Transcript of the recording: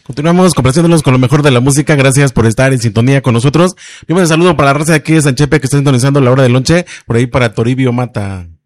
Continuamos complaciéndonos con lo mejor de la música. Gracias por estar en sintonía con nosotros. Un saludo para la raza de aquí de Sanchepe que está sintonizando la hora del lonche. Por ahí para Toribio Mata.